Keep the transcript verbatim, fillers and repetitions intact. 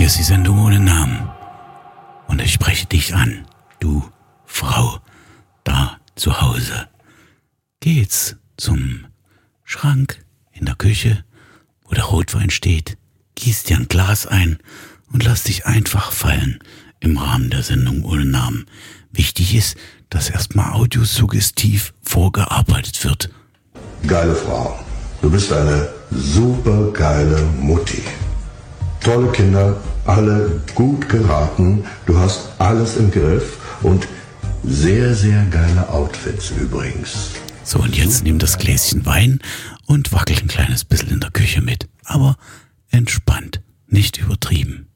Hier ist die Sendung ohne Namen. Und ich spreche dich an, du Frau, da zu Hause. Geh jetzt zum Schrank in der Küche, wo der Rotwein steht, gieß dir ein Glas ein und lass dich einfach fallen im Rahmen der Sendung ohne Namen. Wichtig ist, dass erstmal audiosuggestiv vorgearbeitet wird. Geile Frau. Du bist eine super geile Mutti. Tolle Kinder, alle gut geraten. Du hast alles im Griff und sehr, sehr geile Outfits übrigens. So, und jetzt nimm das Gläschen Wein und wackel ein kleines bisschen in der Küche mit. Aber entspannt, nicht übertrieben.